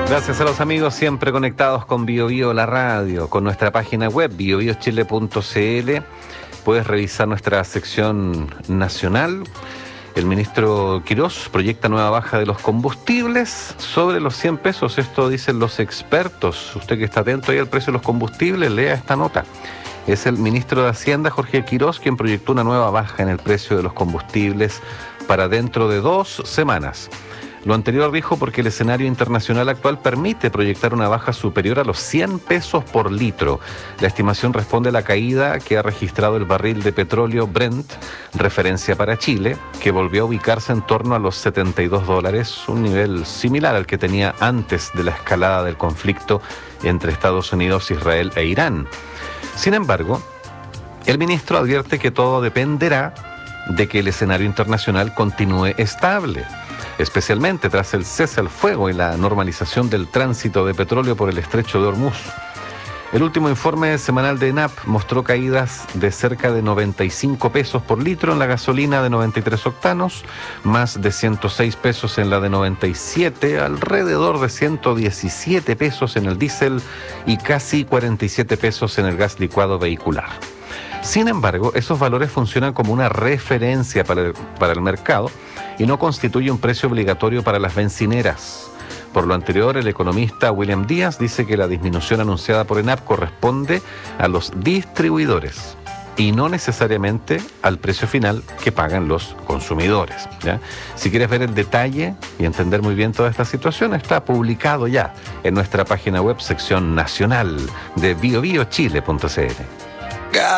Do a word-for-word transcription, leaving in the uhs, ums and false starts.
Gracias a los amigos siempre conectados con Bio Bio, la radio, con nuestra página web bio bio chile punto c l. Puedes revisar nuestra sección nacional. El ministro Quirós proyecta nueva baja de los combustibles sobre los cien pesos. Esto dicen los expertos. Usted que está atento ahí al precio de los combustibles, lea esta nota. Es el ministro de Hacienda, Jorge Quirós, quien proyectó una nueva baja en el precio de los combustibles para dentro de dos semanas. Lo anterior dijo porque el escenario internacional actual permite proyectar una baja superior a los cien pesos por litro. La estimación responde a la caída que ha registrado el barril de petróleo Brent, referencia para Chile, que volvió a ubicarse en torno a los setenta y dos dólares, un nivel similar al que tenía antes de la escalada del conflicto entre Estados Unidos, Israel e Irán. Sin embargo, el ministro advierte que todo dependerá de que el escenario internacional continúe estable, especialmente tras el cese al fuego y la normalización del tránsito de petróleo por el estrecho de Hormuz. El último informe semanal de ENAP mostró caídas de cerca de noventa y cinco pesos por litro en la gasolina de noventa y tres octanos, más de ciento seis pesos en la de noventa y siete, alrededor de ciento diecisiete pesos en el diésel y casi cuarenta y siete pesos en el gas licuado vehicular. Sin embargo, esos valores funcionan como una referencia para el, para el mercado y no constituye un precio obligatorio para las bencineras. Por lo anterior, el economista William Díaz dice que la disminución anunciada por ENAP corresponde a los distribuidores y no necesariamente al precio final que pagan los consumidores, ¿ya? Si quieres ver el detalle y entender muy bien toda esta situación, está publicado ya en nuestra página web, sección nacional de bio bio chile punto c l.